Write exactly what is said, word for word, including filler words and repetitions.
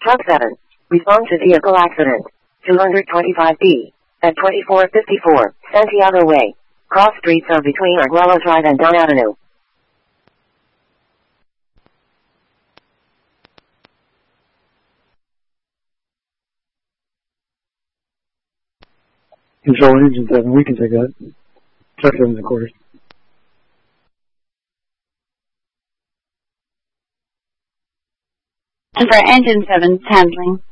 Truck seven. Respond to vehicle accident. two twenty-five B. At twenty-four fifty-four, Santiago Way. Cross streets are between Arguello Drive and Dunn Avenue. Control engine seven, we can take that. Truck seven's of course. And for engine seven, handling.